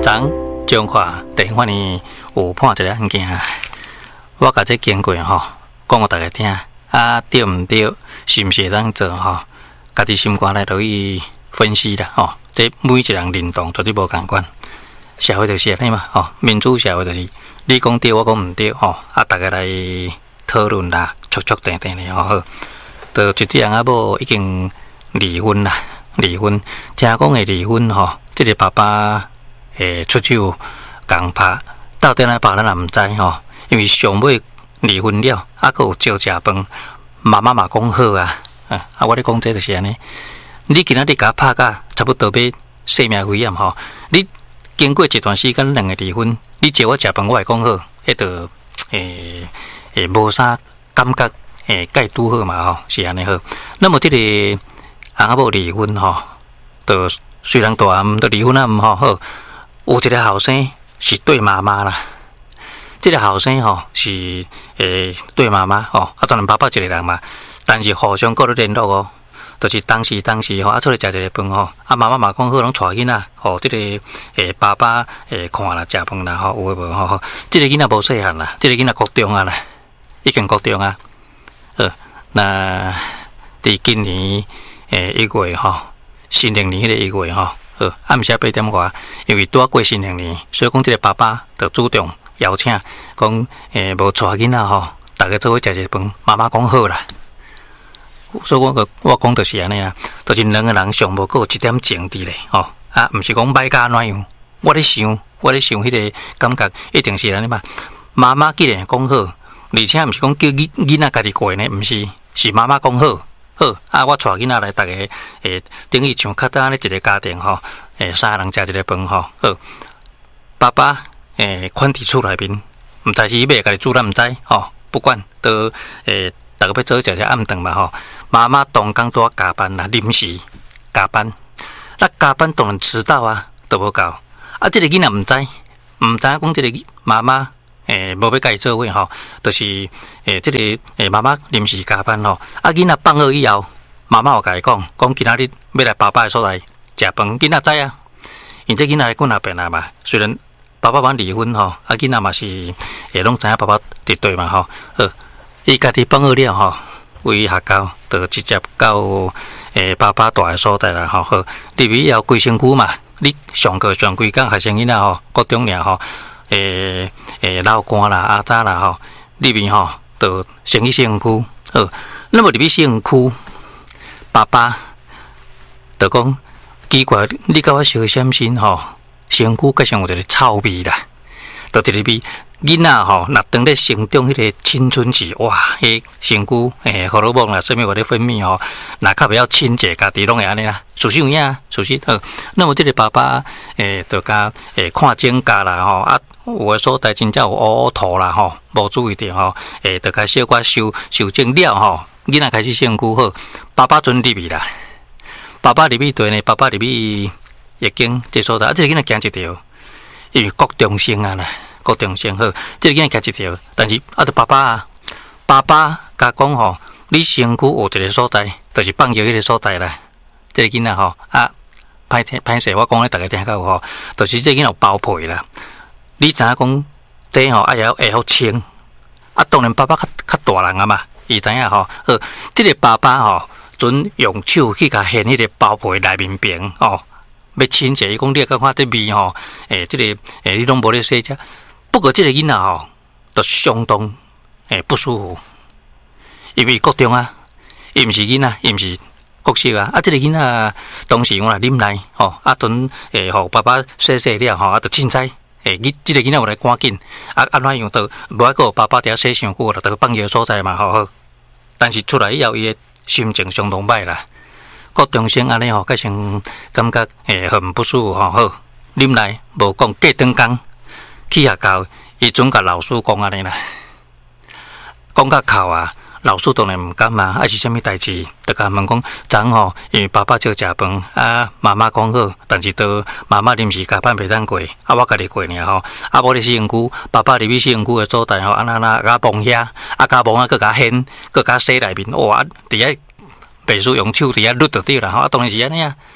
当中华电话呢有判一个案件，我甲这经过吼，讲互大家听，对毋对？是毋是会当做吼？家己心肝来落去分析啦吼。这每一个人认同绝对无共款，社会就是安尼嘛吼。民主社会就是你讲对，我讲毋对吼，大家来讨论啦，戳戳定定的吼。就一对人某已经离婚啦，离婚，听讲的离婚吼，这个爸爸出手共拍，到底哪拍咱也毋知吼，因为上尾离婚了，佫有招食饭，妈妈嘛讲好啊，我咧讲这就是安尼。你今仔日甲拍甲差不多要性命危险吼，你经过一段时间两个离婚，你招我食饭，我会讲好，迄个无啥感觉，该拄好嘛吼，是安尼好。那么这个翁某离婚吼，就虽然大汉都离婚啊，毋好，有一个后生是对妈妈啦。这个后生吼是对妈妈吼，当然爸爸一个人嘛，但是互相各咧联络哦。就是当时吼，出来食一个饭吼，妈妈嘛讲好，拢带囡仔吼，这个爸爸看啦，食饭啦吼，有诶无吼？这个囡仔无细汉啦，这个囡仔国中啊啦，已经国中啊。那伫今年1月吼，新历年迄个1月吼，暗时8点外，因为拄过新历年，所以讲这个爸爸就主动邀请，讲无带囡仔吼，大家做伙食一个饭，妈妈讲好啦。所以我讲就是安尼啊，就是两个人上无够一点情伫咧吼，毋是讲歹甲哪样。我咧想迄个感觉一定是安尼嘛。妈妈既然讲好，而且毋是讲叫囡仔家己过呢，毋是，是妈妈讲好，我带囡仔来，大家等于像较早安尼一个家庭吼，三个人食一个饭吼，爸爸款伫厝内面，毋知是伊要家己煮咱毋知吼，不管都大家要做食暗顿嘛吼。妈妈当工都要加班啦，临时加班，那加班当然迟到啊，都无够。这个囡仔毋知讲这个妈妈无要甲伊做伙吼，就是这个妈妈临时加班吼。囡仔放学以后，妈妈有甲伊讲今仔日要来爸爸的所在食饭，囡仔知啊。因这囡仔滚那边啊嘛，虽然爸爸妈离婚吼，囡仔嘛是拢知影爸爸伫对嘛吼。伊家己放学了吼。为学校，就直接到爸爸住的所在啦吼。好，入去以后规身躯嘛，你上课上规工学生囡仔吼，国中尔吼，老干啦、阿早啦吼，入面吼，就先去身躯。好，那么入去身躯，爸爸就讲奇怪，你甲我小闪身吼，身躯加上有一个臭味啦，就一个味。囡仔吼，若当咧成长迄个青春期，哇，迄身躯荷尔蒙啦，什么话咧分泌吼，若较袂晓清洁，家己拢会安尼啦，属实有影，属实好。那么这个爸爸就甲看指甲啦吼，有诶所在真正有乌土啦吼，无注意到吼，就甲小可修正了吼，囡仔开始身躯好，爸爸准入去啦，爸爸入去对呢，爸爸入去已经这所在，这个囡仔行一条，因为国中生啊啦。国中生好，这个囡仔行一条，但是就爸爸甲讲吼，你身躯有一个所在，就是放尿迄个所在啦。这个囡仔吼歹势，我讲咧大家听到吼，就是这个囡仔有包皮啦。你知影讲这吼也会好清，当然爸爸较大人啊嘛，伊知影吼，这个爸爸吼，准用手去甲掀迄个包皮内面边哦，要清洁。伊讲你甲看这味吼，这个你拢无咧洗只。不过这个囡仔吼，就相当不舒服，因为国中啊，伊毋是囡仔，伊毋是国小啊。这个囡仔当时我来啉奶吼，阵互爸爸洗了吼，就凊彩这个囡仔有来赶紧安怎样都无爱个爸爸伫遐洗伤久啦，就放尿所在嘛吼。但是出来以后，伊的心情相当歹啦。国中生安尼吼，加上感觉很不舒服吼，好啉奶无讲过长工。去学校，伊准甲老师讲安尼啦，讲到哭啊，老师当然毋甘嘛，是啥物代志？就甲问讲，昨吼，因为爸爸少食饭，妈妈讲好，但是都妈妈临时加班袂当过，我家己过尔吼，无咧身躯，爸爸入去身躯的所在吼，甲摸遐，甲摸佫甲掀，佫甲洗内面，哇，伫遐袂输用手伫遐捋就对啦，当然是安尼啊。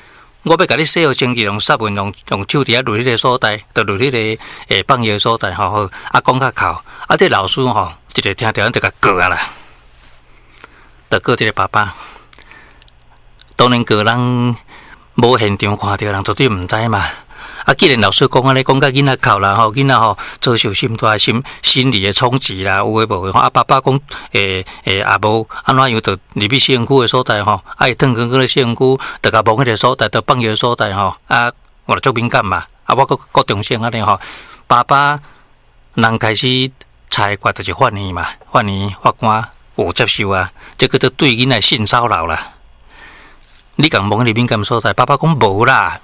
我要甲你洗好清气，用湿文用手伫遐落迄个所在，就落迄个放药所在吼好，啊讲较哭，啊这老师吼一个听着咱就甲告啊啦，就告这个爸爸。当然个人无现场看到，人绝对毋知嘛。啊，既然老师讲安尼，讲甲囡仔哭啦吼，囡仔吼遭受心大心理的冲击啦，有诶无诶吼。啊，爸爸讲也无安怎样，就入去市营区诶所在吼，啊，伊转去市营区，就甲望迄个所在，就放药所在吼。啊，我就足敏感嘛。啊，我国中生安尼吼，爸爸人开始裁决就是法院嘛，法院法官有接受啊，这个就对囡仔性骚扰啦。你共望迄个敏感所在，爸爸讲无啦，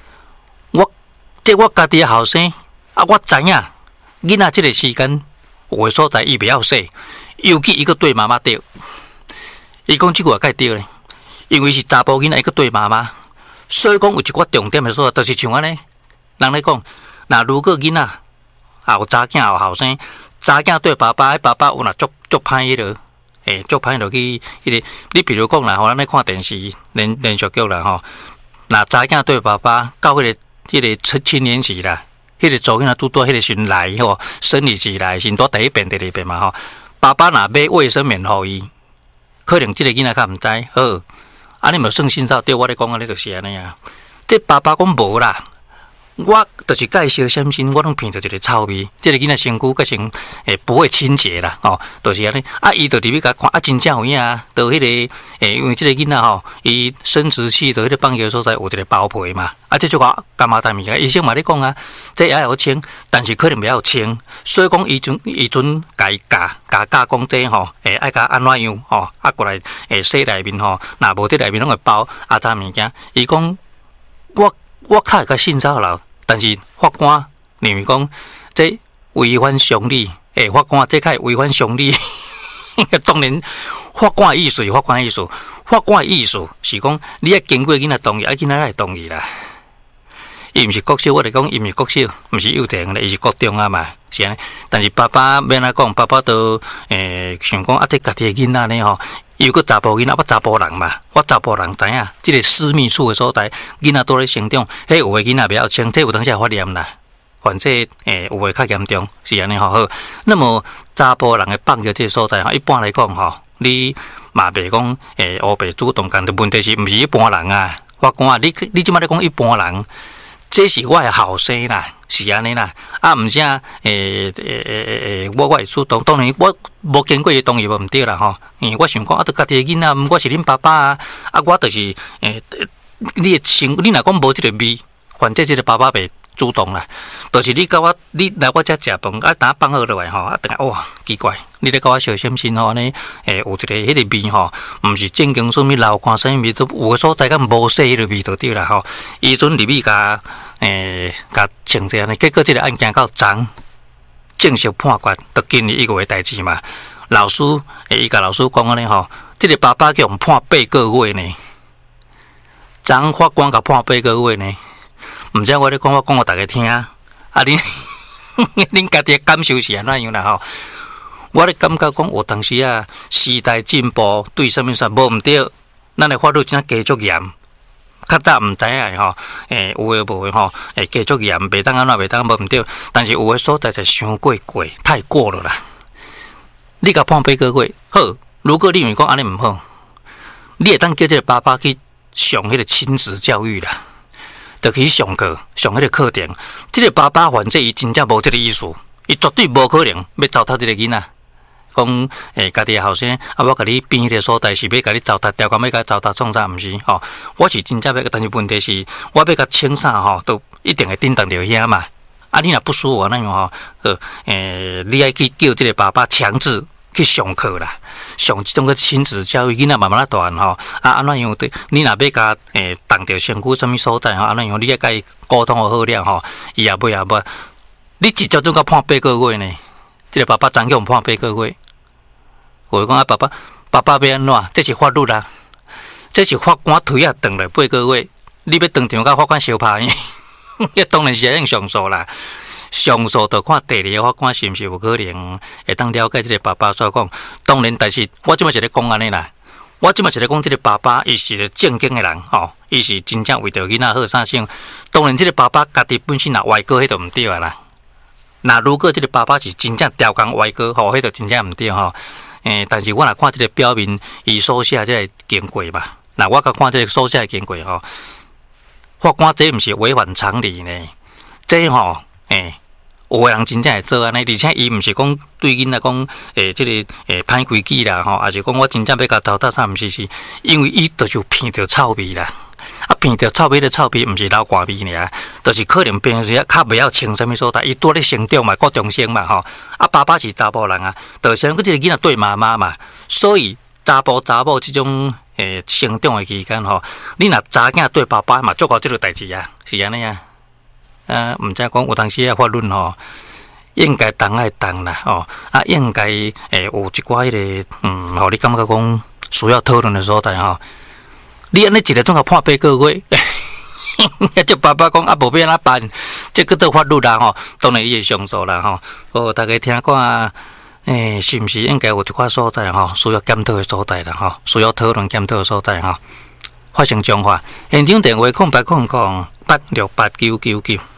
我家己的后生啊，我知影囡仔即个时间有诶所在，伊袂晓说，尤其伊个对妈妈对，伊讲即句话该对咧，因为是查甫囡仔，伊个对妈妈，所以讲有一寡重点诶所在，就是像安尼，人咧讲，那如果囡仔也有查囝也有后生，查囝对爸爸，爸爸有若足歹迄落，足歹落去迄个，你比如讲啦，吼，咱咧看电视连续剧啦，吼，那查囝对爸爸到迄个青年期啦，迄个做囡仔拄到迄个时来吼，生理期来，先到第一遍、第二遍嘛吼。爸爸若买卫生棉互伊，可能即个囡仔较毋知，好，安尼咪算性骚扰？对我咧讲安尼就是安尼啊。这爸爸讲无啦。我就是介绍相信，我拢闻到一个臭味。这个囡仔身躯个成不会清洁啦，吼，就是安尼。啊，伊就入去甲看，啊，真正有影啊，就迄个因为这个囡仔吼，伊生殖器就迄个放药所在有一个包皮嘛，啊，这就个干嘛大物件？医生嘛咧讲啊，这也要清，但是可能袂晓清，所以讲伊阵甲伊教讲这吼，爱甲安怎样吼，啊过来洗内面吼，若无伫内面拢会包啊杂物件。伊讲我较会甲性骚扰，但是法官认为讲这违反常理，法官这较会违反常理。当然，法官的意思是法官的意思，法官的意思是讲你要经过囡仔同意，囡仔来同意啦。伊毋是国小，我来讲，伊毋是国小，毋是幼稚园咧，伊是国中啊嘛，是安尼。但是爸爸要安怎讲？爸爸都想讲啊，这家己的囡仔呢吼。又个查甫囡仔，我查甫人嘛，我查甫人知影，即个私密处的所在，囡仔多咧成长，迄有诶囡仔袂晓清，这有当时发炎啦，反正有诶较严重，是安尼吼好。那么查甫人诶放着这个所在，一般来讲吼，你嘛袂讲乌白主动干的问题是毋是一般人啊？法官啊，你即摆咧讲一般人，这是我诶后生啦，是安尼啦，啊，毋啥我会主动，当然我无经过伊同意无毋对啦吼。我想讲啊，着家己诶囡仔，我是恁爸爸啊，啊，我就是你诶亲，你若讲无即个味，反正即个爸爸袂主动啦，就是你甲我，你来我遮食饭，啊，等放好落来吼，啊，等下哇，奇怪，你咧甲我小心心吼安尼，有一个迄个味吼，毋是正经什物流汗什物味，都有个所在甲无说迄个味就对啦吼。伊阵入去甲清者安尼，结果即个案件到昨正式判决，就今年1个月代志嘛。老师伊甲老师讲安尼吼，即个爸爸叫我判8个月呢，昨法官甲判8个月呢。毋知我咧讲，我讲互大家听，啊，恁家己感受是安怎样啦吼？我咧感觉讲，我当时啊，时代进步对什物说无毋对，咱诶法律真加足严，较早毋知影吼，有诶无诶吼，加足严，袂当安怎，袂当无毋对，但是有诶所在就伤过，太过了啦。你甲判8个月，好，如果你认为讲安尼毋好，你会当叫这个爸爸去上迄个亲子教育啦。就去上课，上迄个课程。即个爸爸反正伊真正无即个意思，伊绝对无可能要糟蹋即个囡仔。讲家己后生啊，我甲你变迄个所在是要甲你糟蹋，条件要甲你糟蹋创啥？毋是吼？我是真正要，但是问题是，我要甲清啥吼，都一定会叮当着遐嘛。啊，你若不舒服那样吼，你爱去叫即个爸爸强制去上课啦。上即种个亲子教育，囡仔慢慢大汉吼，啊安怎样对？你若要甲动着身躯什物所在吼，安怎样？你要甲伊沟通好了吼，伊也无，你直接就甲判8个月呢？即个爸爸怎样判8个月？我讲啊，爸爸要安怎？这是法律啦，这是法官推啊断了8个月，你要当场甲法官相拍呢？迄当然是用上诉啦。上诉就看第二个法官是毋是有可能会当了解即个爸爸所讲。当然，但是我即摆是咧讲安尼啦。 我即嘛是咧讲，即个爸爸伊是个正经诶人吼，伊是真正为着囡仔好啥啥。当然，即个爸爸家己本身若歪哥，迄就毋对啊啦。那如果即个爸爸是真正刁工歪哥，吼，迄就真正毋对吼。但是我若看即个表面，伊所写即个经过嘛，那我甲看即个所写经过吼，法官这毋是违反常理呢？这吼，有个人真正会做安尼，而且伊毋是讲对囡仔讲，即个歹规矩啦，吼，也是讲我真正要甲糟蹋啥毋是，因为伊就是闻着臭味啦，啊，闻着臭味的臭味，毋是流汗味尔，就是可能平时较袂晓穿啥物所在，伊拄咧成长嘛，国中生嘛，吼，啊，爸爸是查甫人啊，就是讲即个囡仔对妈妈嘛，所以查某即种成长的期间吼，你若查囝对爸爸嘛，做过即个代志啊，是安尼啊。毋知讲有当时啊法律吼，应该当爱当啦吼，应该有一寡迄个互你感觉讲需要讨论的所在吼。你安尼一个总共判8个月，这爸爸讲无要安怎办？这个做法律啦吼，当然伊会上诉啦吼。大家听看，是毋是应该有一寡所在吼，需要检讨的所在啦吼，需要讨论检讨的所在吼。发生彰化，现场电话0800868999。